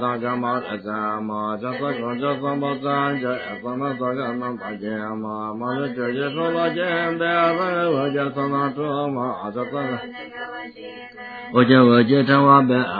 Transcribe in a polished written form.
大家嘛在嘛，这个这什么咱这什么这个能大姐嘛，嘛这这说了见别人我这什么这嘛这个，我这成我别。